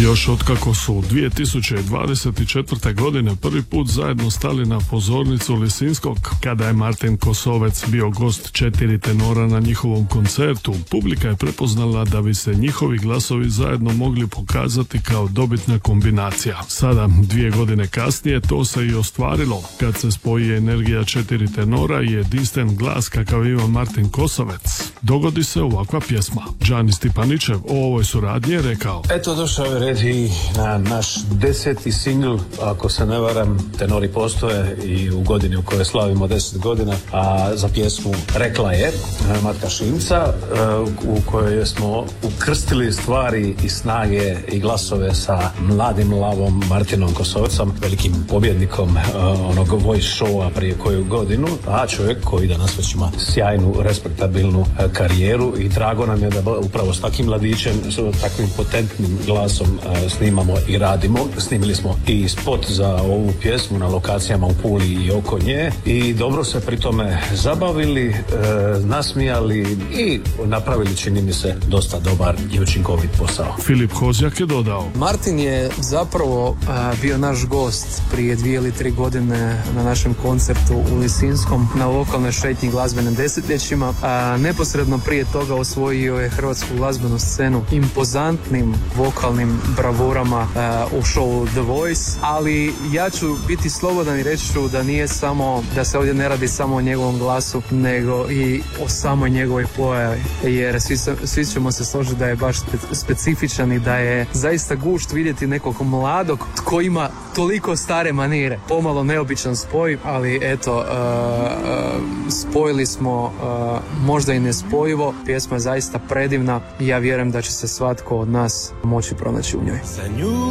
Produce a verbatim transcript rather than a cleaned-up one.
Još otkako su dvije tisuće dvadeset četvrte. godine prvi put zajedno stali na pozornicu Lisinskog, kada je Martin Kosovec bio gost četiri tenora na njihovom koncertu, publika je prepoznala da bi se njihovi glasovi zajedno mogli pokazati kao dobitna kombinacija. Sada, dvije godine kasnije, to se i ostvarilo. Kad se spoji energija četiri tenora i jedinstven glas kakav ima Martin Kosovec, dogodi se ovakva pjesma. Đani Stipanićev o ovoj suradnji je rekao: Eto, došao je red i na naš deseti singl, ako se ne varam, tenori postoje i u godini u kojoj slavimo deset godina, a za pjesmu Rekla je Matka Šimca, u kojoj smo ukrstili stvari i snage i glasove sa mladim lavom Martinom Kosovcom, velikim pobjednikom onog voice showa prije koju godinu, a čovjek koji danas već ima sjajnu, respektabilnu karijeru i drago nam je da upravo s takim mladićem, s takvim potentnim glasom snimamo i radimo. Snimili smo i spot za ovu pjesmu na lokacijama u Puli i oko nje i dobro se pri tome zabavili, e, nasmijali i napravili, čini mi se, dosta dobar i učinkovit posao. Filip Kozjak je dodao: Martin je zapravo a, bio naš gost prije dvije ili tri godine na našem koncertu u Lisinskom na lokalnoj šetnji glazbenim desetljećima. A, neposredno prije toga osvojio je hrvatsku glazbenu scenu impozantnim vokalnim bravurama a, u showu The Voice, ali ja ću biti slobodan i reći ću da nije samo, da se ovdje ne radi samo o njegovom glasu, nego i o samoj njegovoj pojavi, jer svi, se, svi ćemo se složiti da je baš spe, specifičan i da je zaista gušt vidjeti nekog mladog tko ima toliko stare manire. Pomalo neobičan spoj, ali eto, uh, uh, spojili smo uh, možda i nespojivo. Pjesma je zaista predivna i ja vjerujem da će se svatko od nas moći pronaći u njoj.